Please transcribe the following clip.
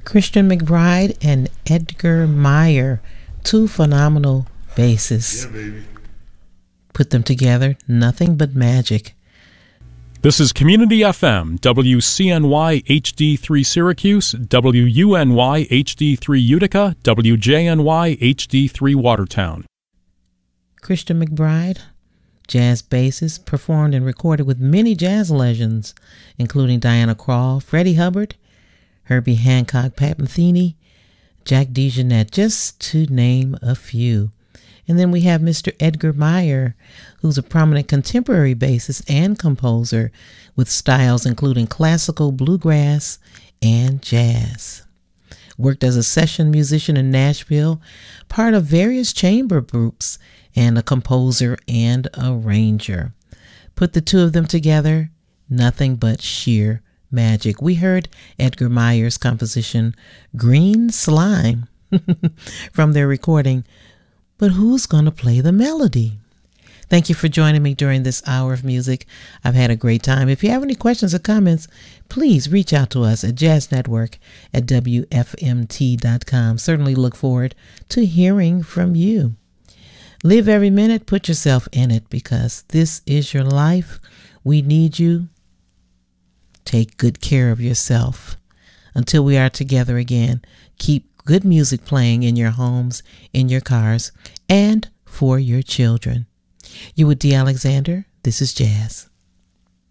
Christian McBride and Edgar Meyer, two phenomenal bassists. Yeah, baby. Put them together, nothing but magic. This is Community FM, WCNY HD3 Syracuse, WUNY HD3 Utica, WJNY HD3 Watertown. Christian McBride, jazz bassist, performed and recorded with many jazz legends, including Diana Krall, Freddie Hubbard, Herbie Hancock, Pat Metheny, Jack DeJohnette, just to name a few. And then we have Mr. Edgar Meyer, who's a prominent contemporary bassist and composer with styles including classical, bluegrass, and jazz. Worked as a session musician in Nashville, part of various chamber groups, and a composer and arranger. Put the two of them together, nothing but sheer magic. We heard Edgar Meyer's composition, Green Slime, from their recording, But Who's Gonna Play the Melody? Thank you for joining me during this hour of music. I've had a great time. If you have any questions or comments, please reach out to us at jazznetwork@wfmt.com. Certainly look forward to hearing from you. Live every minute, put yourself in it, because this is your life. We need you. Take good care of yourself. Until we are together again, keep good music playing in your homes, in your cars, and for your children. You with D. Alexander, this is Jazz.